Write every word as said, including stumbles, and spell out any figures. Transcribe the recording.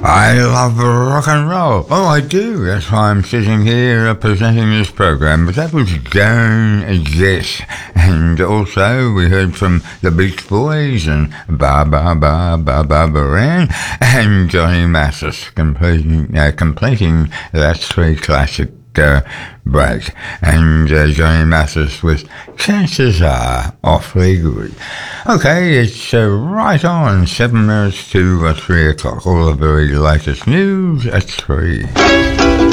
I love rock and roll. Oh, I do. That's why I'm sitting here uh, presenting this program. But that was Joan Jett. And also we heard from the Beach Boys and Ba Ba Ba Ba Ba Baran and Johnny Mathis completing, uh, completing that three classic Uh, break, and uh, Johnny Mathis with Chances Are Awfully Good. Okay, it's uh, right on seven minutes to uh, three o'clock. All the very latest news at three.